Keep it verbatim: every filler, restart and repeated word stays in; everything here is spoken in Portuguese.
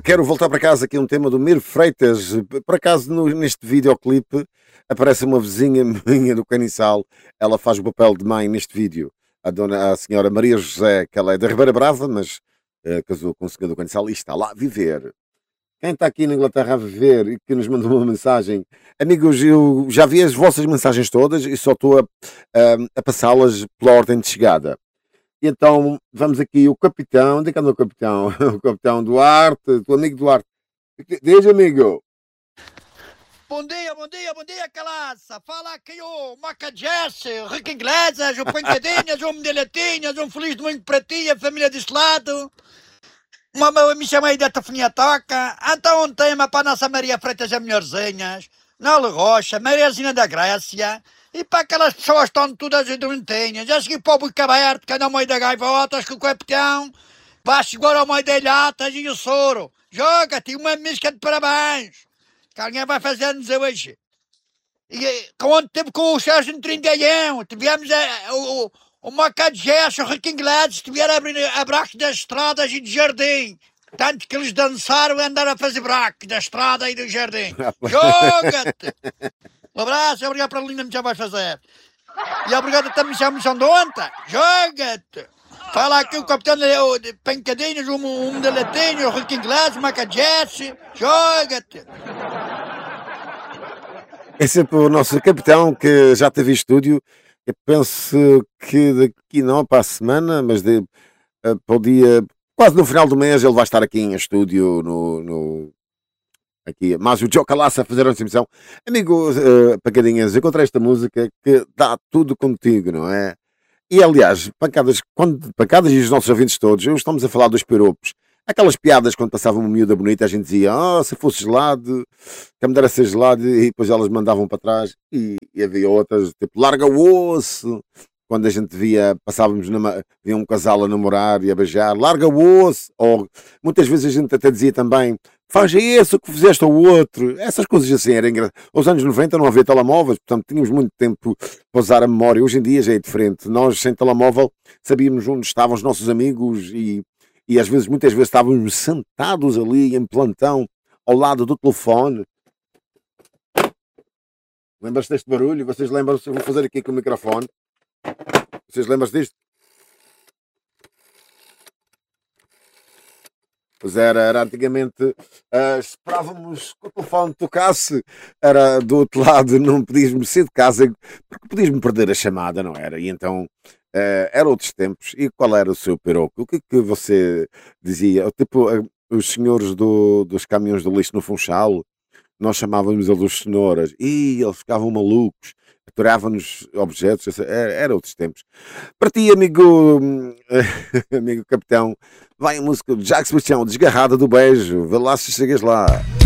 quero voltar para casa aqui um tema do Miro Freitas. Por acaso, no- neste videoclipe, aparece uma vizinha minha do Caniçal. Ela faz o papel de mãe neste vídeo. A, dona, a senhora Maria José, que ela é da Ribeira Brava, mas eh, casou com o senhor do Caniçal e está lá a viver. Quem está aqui na Inglaterra a viver e que nos mandou uma mensagem, amigos, eu já vi as vossas mensagens todas e só estou a, a- a passá-las pela ordem de chegada. E então vamos aqui, o capitão, onde é que anda o capitão? O capitão Duarte, o amigo Duarte. Diz, amigo. Bom dia, bom dia, bom dia, calaça. Fala aqui o Macajesse, o Rico Inglesas, o Pancadinhas, o Medalhatinhas, um feliz domingo para ti, a família deste lado. Uma, uma, me chamei da Telefonia Toca. Então um tema para a nossa Maria Freitas a Melhorzinhas, Nala Rocha, Mariazinha da Grécia e para aquelas pessoas que estão todas doentinhas. Já segui para o Buco Aberto, que anda ao meio da gaivotas, que o capitão vai chegar ao meio das latas e o soro. Joga-te uma misca de parabéns, que alguém vai fazer anos hoje. E eh, quando teve com o Sérgio no trinta e um, tivemos a, o, o Macadjés, o Rico Inglês, estiveram a abrir abracos das estradas e do jardim. Tanto que eles dançaram e andaram a fazer braco da estrada e do jardim. Joga-te! Um abraço, obrigado para a linda me já vai fazer. E obrigado também já me são de ontem. Joga-te! Fala aqui o capitão de, de Pancadinhas, um, um de Latinho, o Rico Inglês, o Macadjés. Joga-te! É sempre o nosso capitão que já teve em estúdio. Eu penso que daqui não para a semana, mas de, eh, para o dia, quase no final do mês, ele vai estar aqui em estúdio no, no- aqui, mas o Joe Calaça a fazer a nossa emissão. Amigo, eh, Pancadinhas, encontrei esta música que dá tudo contigo, não é? E aliás, pancadas, quando, pancadas e os nossos ouvintes todos, estamos a falar dos piropos. Aquelas piadas quando passava uma miúda bonita, a gente dizia, ah, se fosse gelado, que me dera ser gelado, e depois elas mandavam para trás, e, e havia outras, tipo, larga o osso, quando a gente via, passávamos, numa, via um casal a namorar e a beijar, larga o osso, ou muitas vezes a gente até dizia também, faz esse o que fizeste ao outro, essas coisas assim, era engraçado. Aos anos noventa não havia telemóveis, portanto tínhamos muito tempo para usar a memória, hoje em dia já é diferente, nós sem telemóvel sabíamos onde estavam os nossos amigos e e às vezes, muitas vezes estávamos sentados ali em plantão ao lado do telefone. Lembras-te deste barulho? Vocês lembram-se? Eu vou fazer aqui com o microfone. Vocês lembram-se disto? Pois era, era antigamente, ah, esperávamos que o telefone tocasse, era do outro lado, não podias-me sair de casa, porque podias-me perder a chamada, não era? E então, eh, eram outros tempos. E qual era o seu peroco? O que é que você dizia? Tipo, ah, os senhores do- dos caminhões de lixo no Funchal, nós chamávamos eles os cenouras, e eles ficavam malucos, aturavam-nos objetos, essa- era, era outros tempos. Para ti, amigo, hum, amigo capitão, vai a música do Jacques Sebastião, Desgarrada do Beijo, vê lá se chegas lá.